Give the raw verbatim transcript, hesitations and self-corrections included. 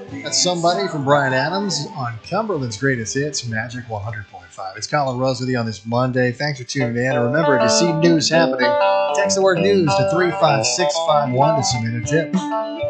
That's Somebody from Brian Adams on Cumberland's Greatest Hits, Magic one hundred point five. It's Colin Rose with you on this Monday. Thanks for tuning in. And remember, if you see news happening, text the word news to three five six five one to submit a tip.